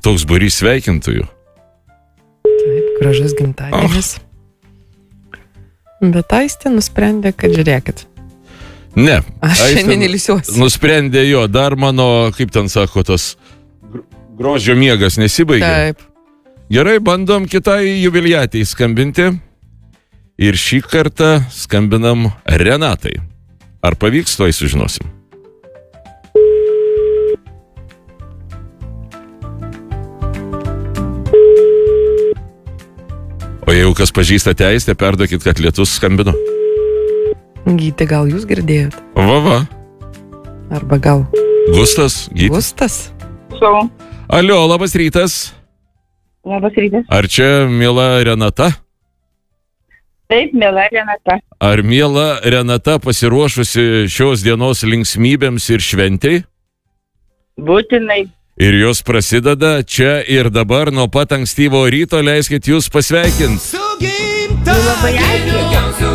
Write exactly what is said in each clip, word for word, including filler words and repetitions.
toks būrys sveikintojų. Taip, gražus gimtadienis. Oh. Bet Aistė nusprendė, kad žiūrėkit. Ne. Aš šiandien ilsiuosi. Nusprendė jo, dar mano, kaip ten sako, tas grožio miegas nesibaigė. Taip. Gerai, bandom kitai jubiliatei skambinti. Ir šį kartą skambinam Renatai. Ar pavyks, to sužinosim. O jeigu kas pažįstate Aistę, perduokit, kad lietus skambino. Gyti, gal jūs girdėjot? Va, va. Arba gal... Gustas, Gyti. Gustas. So. Alio, labas rytas. Labas rytas. Ar čia miela Renata? Taip, miela Renata. Ar miela Renata pasiruošusi šios dienos linksmybėms ir šventei? Būtinai. Ir jos prasideda čia ir dabar nuo pat ankstyvo ryto, leiskit jūs pasveikinti. Labai ačiū.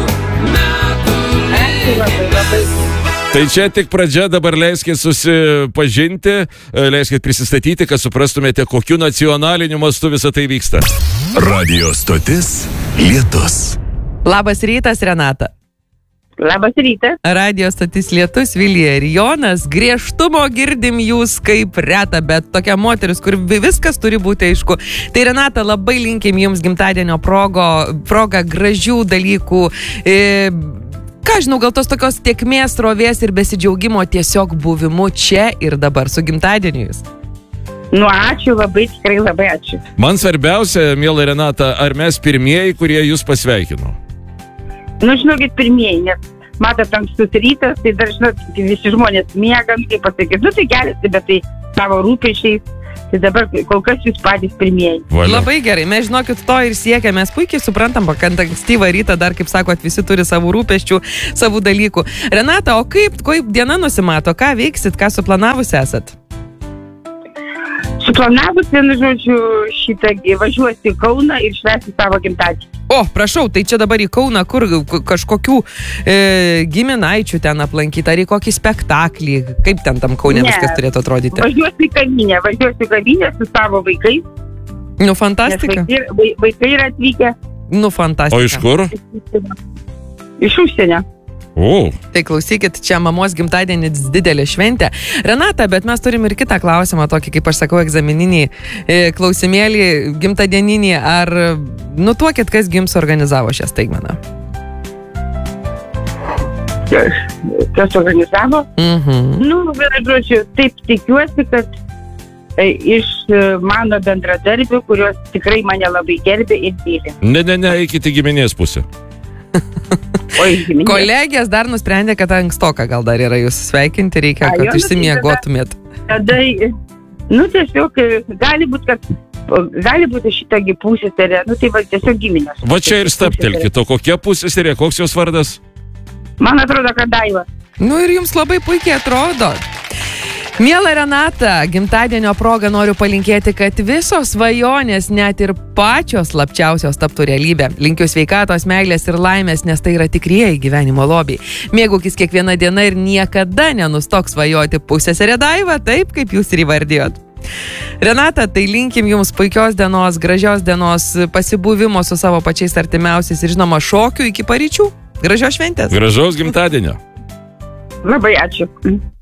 Ačiū labai, labai. Tai čia tik pradžia, dabar leiskit susipažinti, leiskit prisistatyti, kad suprastumėte, kokiu nacionaliniu mastu visą tai vyksta. Radio stotis Lietus. Labas rytas, Renata. Labas rytas. Radio stotis Lietus, Vilija ir Jonas. Griežtumo girdim jūs kaip reta, bet tokia moteris, kur viskas turi būti aišku. Tai Renata, labai linkim jums gimtadienio progo, proga gražių dalykų. E, ką žinau, gal tos tokios tiekmės, rovės ir besidžiaugimo tiesiog buvimu čia ir dabar su gimtadieniu jūs. Nu, ačiū labai, tikrai labai ačiū. Man svarbiausia, miela Renata, ar mes pirmieji, kurie jūs pasveikino? Nu, žinokit, pirmieji, nes matot, ankstus rytas, tai dar, žinot, visi žmonės miegam, kaip pasakyti, nu, tai keliasi, bet tai savo rūpešiais, tai dabar kol kas jūs patys pirmieji. Valio. Labai gerai, mes žinokit to ir siekia, mes puikiai suprantam, kad ankstyvą rytą dar, kaip sakot, visi turi savų rūpesčių, savų dalykų. Renata, o kaip, kaip diena nusimato, ką veiksit, ką suplanavus esat? Suplanavus, vienu žodžiu, šitą važiuosi į Kauną ir švęsti savo gimtadienį. O, prašau, tai čia dabar į Kauną, kur kažkokių e, giminaičių ten aplankyti, ar į kokį spektaklį, kaip ten tam Kaune Ne. viskas turėtų atrodyti? Važiuosi į kavinę, važiuosi į kavinę su savo vaikais, Nu, nes fantastika. vaikai, vai- vaikai yra atvykę Nu, fantastika. O iš kur? iš užsienio. O, Tai klausykit, čia mamos gimtadienis didelė šventė. Renata, bet mes turim ir kitą klausimą, tokį, kaip aš sakau, egzamininį e, klausimėlį, gimtadieninį. Ar nutuokit, kas jums organizavo šią staigmeną? Kas organizavo? Mhm. Nu, vienu žodžiu, taip tikiuosi, kad e, iš e, mano bendradarbių, kurios tikrai mane labai gerbė ir myli. ne, ne, ne, eikit į giminės pusę. Oi, giminė. Kolegės dar nusprendė, kad ankstoka gal dar yra jūs sveikinti, reikia, A, kad jo, išsimiegotumėt. Tada, nu, tiesiog, e, gali būti, kad gali būti šitagi pusėserė, nu, tai va, tiesiog giminės. Va čia ir staptelkit, o kokia pusėserė, koks jos vardas? Man atrodo, kad Daiva. Nu ir jums labai puikiai atrodo. Miela Renata, gimtadienio proga noriu palinkėti, kad visos svajonės, net ir pačios slapčiausios taptų realybė. Linkiu sveikatos, meilės ir laimės, nes tai yra tikrieji gyvenimo lobiai. Mėgaukis kiekvieną dieną ir niekada nenustok svajoti. Pusėserė Daiva, taip kaip jūs ir įvardijot. Renata, tai linkim jums puikios dienos, gražios dienos, pasibuvimo su savo pačiais artimiausiais ir žinoma šokių iki paryčių. Gražios šventės. Gražaus gimtadienio. Labai ačiū.